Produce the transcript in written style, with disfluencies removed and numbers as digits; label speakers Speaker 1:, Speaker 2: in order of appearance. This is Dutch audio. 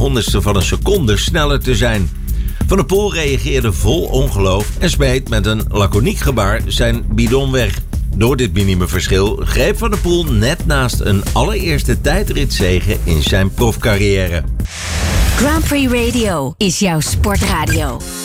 Speaker 1: honderdste van een seconde sneller te zijn. Van der Poel reageerde vol ongeloof en smeet met een laconiek gebaar zijn bidon weg. Door dit minieme verschil greep Van der Poel net naast een allereerste tijdritzege in zijn profcarrière.
Speaker 2: Grand Prix Radio is jouw sportradio.